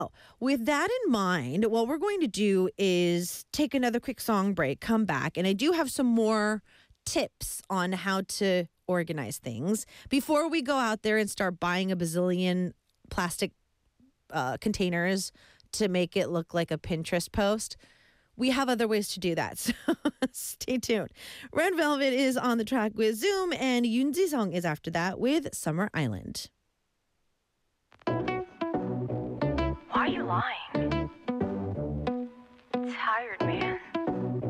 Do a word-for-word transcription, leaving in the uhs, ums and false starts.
With that in mind, what we're going to do is take another quick song break, come back, and I do have some more tips on how to organize things before we go out there and start buying a bazillion plastic uh, containers to make it look like a Pinterest post. We have other ways to do that, so stay tuned. Red Velvet is on the track with Zoom, and Yoon Ji-sung is after that with Summer Island. Why are you lying? Tired,